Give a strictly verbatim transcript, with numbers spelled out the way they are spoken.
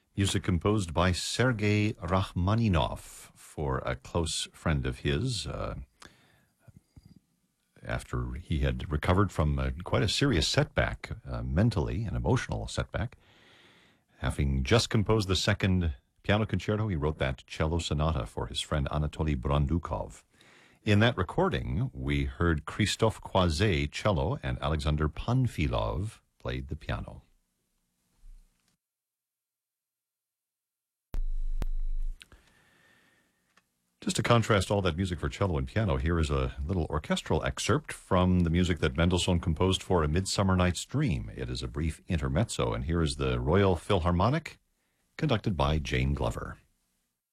Music composed by Sergei Rachmaninoff for a close friend of his uh, after he had recovered from uh, quite a serious setback, uh, mentally, an emotional setback. Having just composed the second piano concerto, he wrote that cello sonata for his friend Anatoly Brandukov. In that recording, we heard Christophe Croiset cello and Alexander Panfilov played the piano. Just to contrast all that music for cello and piano, here is a little orchestral excerpt from the music that Mendelssohn composed for A Midsummer Night's Dream. It is a brief intermezzo, and here is the Royal Philharmonic, conducted by Jane Glover.